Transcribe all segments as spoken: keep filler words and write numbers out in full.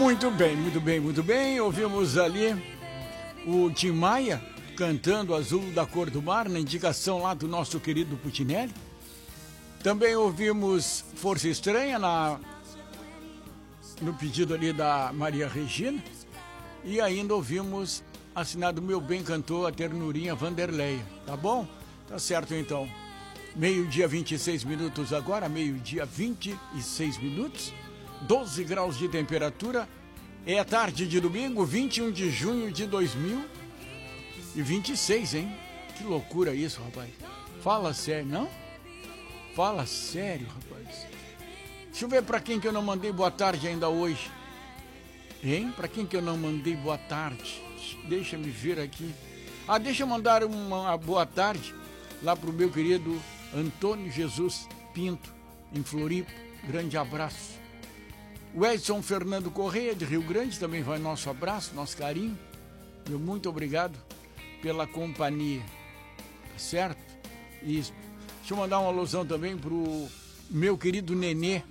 Muito bem, muito bem, muito bem. Ouvimos ali o Tim Maia cantando Azul da Cor do Mar, na indicação lá do nosso querido Putinelli. Também ouvimos Força Estranha na, no pedido ali da Maria Regina. E ainda ouvimos, assinado Meu Bem Cantor, a ternurinha Vanderleia. Tá bom? Tá certo então. Meio-dia, vinte e seis minutos agora, meio-dia, vinte e seis minutos. doze graus de temperatura. É tarde de domingo, vinte e um de junho de dois mil e vinte e seis, hein? Que loucura isso, rapaz. Fala sério, não? Fala sério, rapaz. Deixa eu ver pra quem que eu não mandei boa tarde ainda hoje. Hein? Pra quem que eu não mandei boa tarde? Deixa me ver aqui. Ah, deixa eu mandar uma boa tarde lá pro meu querido Antônio Jesus Pinto, em Floripa. Grande abraço. O Edson Fernando Correia, de Rio Grande, também vai nosso abraço, nosso carinho. Meu muito obrigado pela companhia. Tá certo? Isso. Deixa eu mandar uma alusão também pro meu querido Nenê,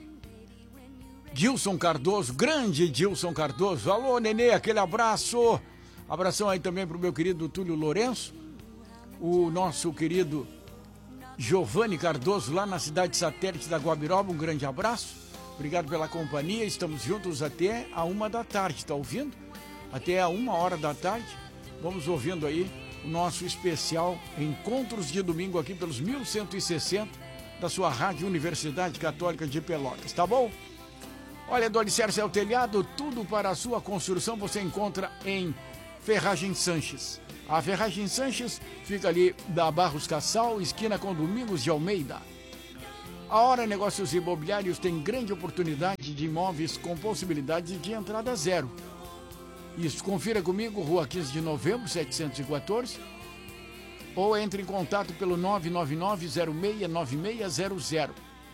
Dilson Cardoso, grande Dilson Cardoso. Alô, Nenê, aquele abraço. Abração aí também pro meu querido Túlio Lourenço, o nosso querido Giovanni Cardoso, lá na cidade satélite da Guabiroba. Um grande abraço. Obrigado pela companhia, estamos juntos até a uma da tarde, tá ouvindo? Até a uma hora da tarde, vamos ouvindo aí o nosso especial Encontros de Domingo aqui pelos mil cento e sessenta da sua Rádio Universidade Católica de Pelotas, tá bom? Olha, do Alicerce ao Telhado, tudo para a sua construção você encontra em Ferragem Sanches. A Ferragem Sanches fica ali da Barros Cassal, esquina com Domingos de Almeida. A Hora Negócios Imobiliários tem grande oportunidade de imóveis com possibilidade de entrada zero. Isso, confira comigo, Rua quinze de novembro, setecentos e quatorze, ou entre em contato pelo nove nove nove, zero seis nove seis zero zero.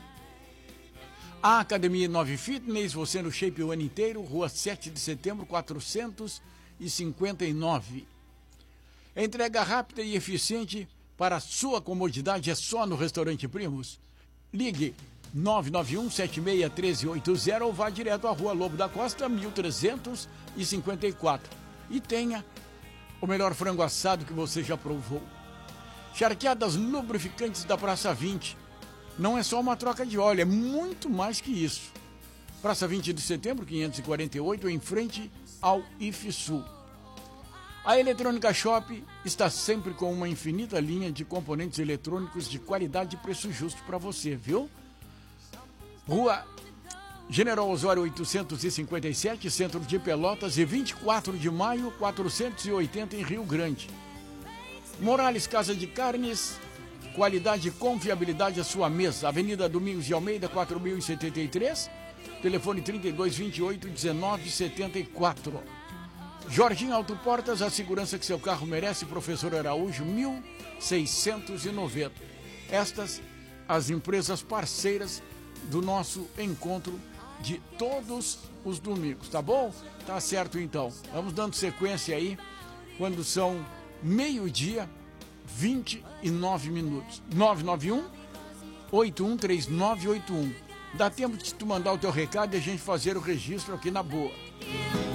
A Academia nove Fitness, você no shape o ano inteiro, Rua sete de setembro, quatrocentos e cinquenta e nove. Entrega rápida e eficiente para sua comodidade é só no Restaurante Primos. Ligue nove nove um, sete seis um três oito zero ou vá direto à Rua Lobo da Costa, mil trezentos e cinquenta e quatro. E tenha o melhor frango assado que você já provou. Charqueadas lubrificantes da Praça vinte. Não é só uma troca de óleo, é muito mais que isso. Praça vinte de setembro, quinhentos e quarenta e oito, em frente ao I F Sul. A Eletrônica Shop está sempre com uma infinita linha de componentes eletrônicos de qualidade e preço justo para você, viu? Rua General Osório oitocentos e cinquenta e sete, centro de Pelotas, e vinte e quatro de maio, quatrocentos e oitenta, em Rio Grande. Morales Casa de Carnes, qualidade e confiabilidade à sua mesa. Avenida Domingos de Almeida, quatro mil e setenta e três, telefone trinta e dois, vinte e oito, dezenove, setenta e quatro. Jorginho Autoportas, a segurança que seu carro merece, Professor Araújo, mil seiscentos e noventa. Estas as empresas parceiras do nosso encontro de todos os domingos, tá bom? Tá certo então. Vamos dando sequência aí, quando são meio-dia, vinte e nove minutos. nove nove um, oito um três nove oito um. Dá tempo de tu mandar o teu recado e a gente fazer o registro aqui na boa.